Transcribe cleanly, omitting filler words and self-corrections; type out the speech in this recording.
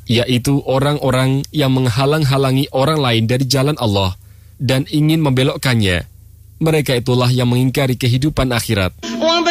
yaitu orang-orang yang menghalang-halangi orang lain dari jalan Allah dan ingin membelokkannya. Mereka itulah yang mengingkari kehidupan akhirat.